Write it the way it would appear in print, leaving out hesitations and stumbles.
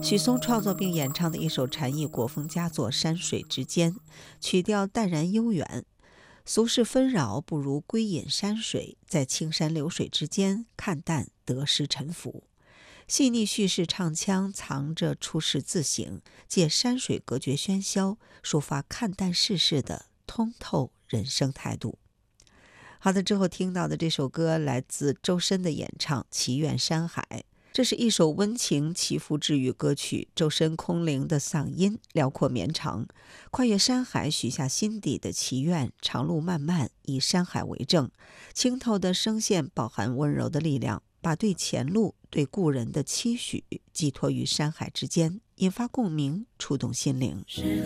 许嵩创作并演唱的一首禅意国风佳作《山水之间》，曲调淡然悠远。俗世纷扰，不如归隐山水，在青山流水之间看淡得失沉浮。细腻叙事唱腔藏着出世自省，借山水隔绝喧嚣，抒发看淡世事的通透人生态度。好的，之后听到的这首歌来自周深的演唱《祈愿山海》，这是一首温情祈福治愈歌曲。周深空灵的嗓音辽阔绵长，跨越山海许下心底的祈愿，长路漫漫以山海为证，清透的声线饱含温柔的力量，把对前路对故人的期许寄托于山海之间，引发共鸣，触动心灵。 是